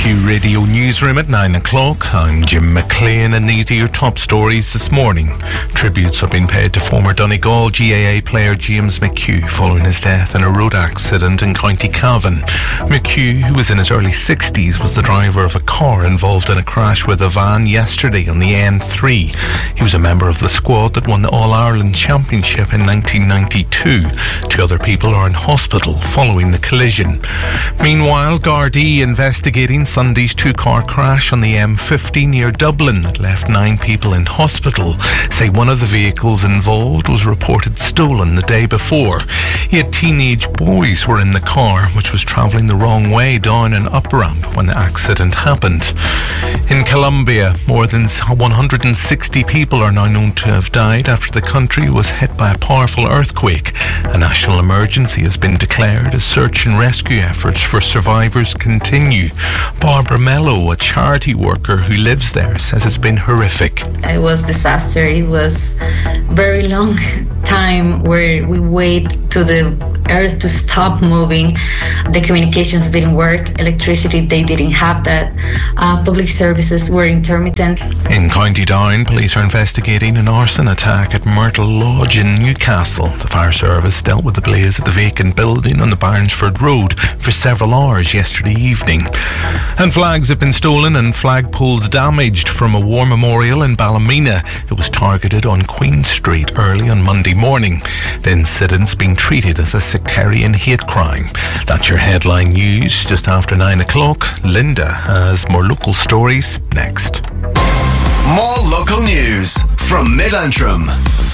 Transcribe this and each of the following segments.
Q Radio Newsroom at 9 o'clock. I'm Jim McLean and these are your top stories this morning. Tributes have been paid to former Donegal GAA player James McHugh following his death in a road accident in County Cavan. McHugh, who was in his early 60s, was the driver of a car involved in a crash with a van yesterday on the N3. He was a member of the squad that won the All-Ireland Championship in 1992. 2 other people are in hospital following the collision. Meanwhile, Gardaí investigating Sunday's 2-car crash on the M50 near Dublin that left 9 people in hospital say one of the vehicles involved was reported stolen the day before. 8 teenage boys were in the car, which was travelling the wrong way down an up-ramp when the accident happened. In Colombia, more than 160 people are now known to have died after the country was hit by a powerful earthquake. A national emergency has been declared as search and rescue efforts for survivors continue. Barbara Mello, a charity worker who lives there, says it's been horrific. It was a disaster. It was very long time where we wait to the earth to stop moving. The communications didn't work. Electricity, they didn't have that. Public services were intermittent. In County Down, police are investigating an arson attack at Myrtle Lodge in Newcastle. The fire service dealt with the blaze at the vacant building on the Barnesford Road for several hours yesterday evening. And flags have been stolen and flagpoles damaged from a war memorial in Ballymena. It was targeted on Queen Street early on Monday morning. The incident's being treated as a sectarian hate crime. That's your headline news just after 9 o'clock. Linda has more local stories next. More local news from Mid-Antrim.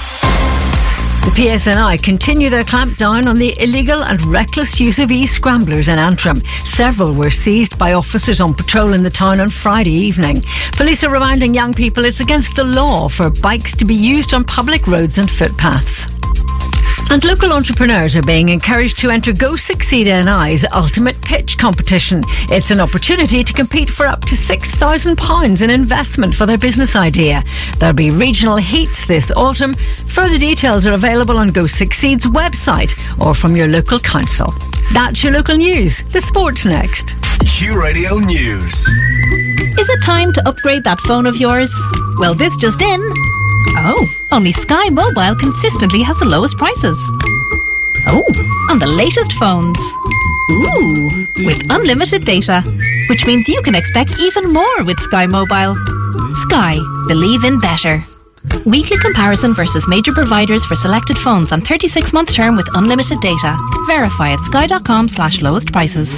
The PSNI continue their clampdown on the illegal and reckless use of e-scramblers in Antrim. Several were seized by officers on patrol in the town on Friday evening. Police are reminding young people it's against the law for bikes to be used on public roads and footpaths. And local entrepreneurs are being encouraged to enter Go Succeed NI's Ultimate Pitch competition. It's an opportunity to compete for up to £6,000 in investment for their business idea. There'll be regional heats this autumn. Further details are available on Go Succeed's website or from your local council. That's your local news. The sport's next. Q Radio News. Is it time to upgrade that phone of yours? Well, this just in. Oh, only Sky Mobile consistently has the lowest prices. Oh, on the latest phones. Ooh, with unlimited data, which means you can expect even more with Sky Mobile. Sky, believe in better. Weekly comparison versus major providers for selected phones on 36-month term with unlimited data. Verify at sky.com/lowest prices.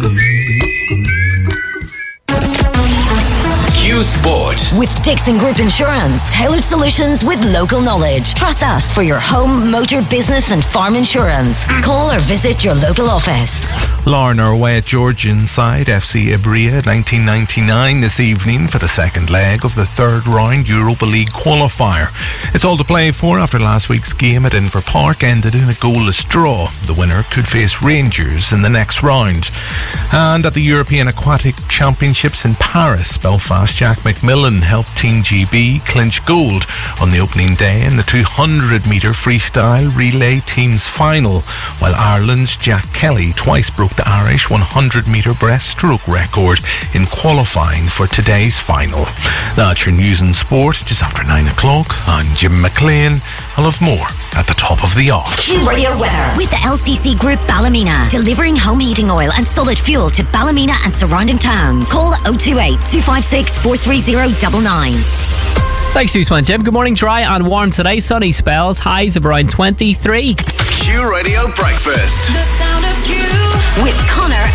Q Sport. With Dixon Group Insurance, tailored solutions with local knowledge. Trust us for your home, motor, business and farm insurance. Call or visit your local office. Larne are away at Georgian side FC Ibria 1999 this evening for the second leg of the third round Europa League qualifier. It's all to play for after last week's game at Inver Park ended in a goalless draw. The winner could face Rangers in the next round. And at the European Aquatic Championships in Paris, Belfast Jack McMillan helped Team GB clinch gold on the opening day in the 200-metre freestyle relay teams final, while Ireland's Jack Kelly twice broke the Irish 100-metre breaststroke record in qualifying for today's final. That's your news and sport just after 9 o'clock. I'm Jim McLean. I'll have more at the top of the hour. Q Radio weather with the LCC Group Ballymena, delivering home heating oil and solid fuel to Ballymena and surrounding towns. Call 028 256 43099. Thanks, Newsman Jim. Good morning. Dry and warm today. Sunny spells. Highs of around 23. Q Radio Breakfast. The sound of Q with Connor